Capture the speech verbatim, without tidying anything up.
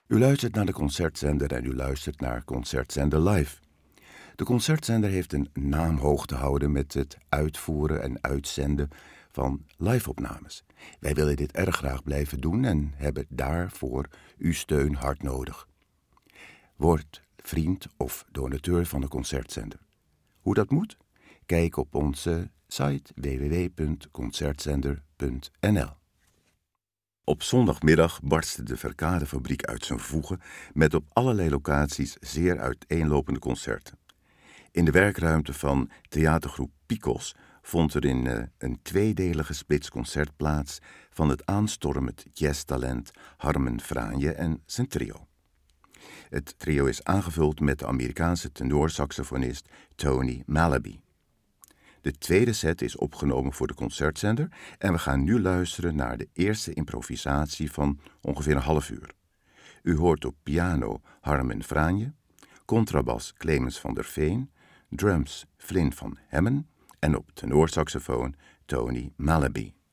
U luistert naar de Concertzender en u luistert naar Concertzender Live. De Concertzender heeft een naam hoog te houden met het uitvoeren en uitzenden van live-opnames. Wij willen dit erg graag blijven doen en hebben daarvoor uw steun hard nodig. Word vriend of donateur van de Concertzender. Hoe dat moet? Kijk op onze site w w w punt concertzender punt n l. Op zondagmiddag barstte de Verkadefabriek uit zijn voegen met op allerlei locaties zeer uiteenlopende concerten. In de werkruimte van theatergroep Picos vond er in uh, een tweedelige splitsconcert plaats van het aanstormend jazztalent Harmen Franje en zijn trio. Het trio is aangevuld met de Amerikaanse tenorsaxofonist Tony Malaby. De tweede set is opgenomen voor de Concertzender en we gaan nu luisteren naar de eerste improvisatie van ongeveer een half uur. U hoort op piano Harmen Franje, contrabas Clemens van der Veen, drums Flynn van Hemmen en op tenorsaxofoon Tony Malaby.